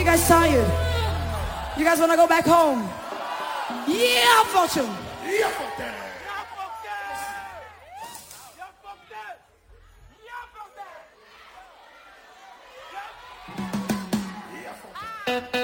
guys tired? You guys want to go back home? Yeah, Fortune. Yeah, fuck that.